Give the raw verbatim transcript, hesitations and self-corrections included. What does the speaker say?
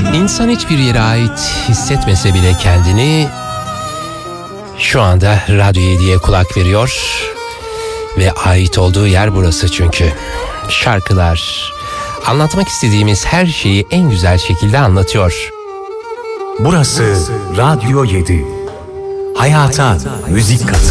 İnsan hiçbir yere ait hissetmese bile kendini şu anda Radyo yediye kulak veriyor ve ait olduğu yer burası çünkü. Şarkılar, anlatmak istediğimiz her şeyi en güzel şekilde anlatıyor. Burası Radyo yedi. Hayata müzik katı.